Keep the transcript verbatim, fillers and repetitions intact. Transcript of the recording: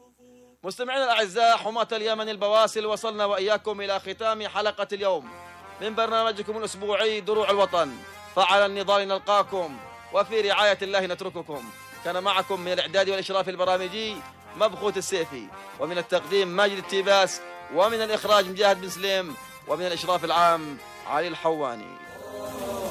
مستمعينا الأعزاء حماة اليمن البواسل، وصلنا وإياكم إلى ختام حلقة اليوم من برنامجكم الأسبوعي دروع الوطن. فعلى النضال نلقاكم، وفي رعاية الله نترككم. كان معكم من الإعداد والإشراف البرامجي مبخوت السيفي، ومن التقديم ماجد التيباس، ومن الإخراج مجاهد بن سليم، ومن الإشراف العام علي الحواني.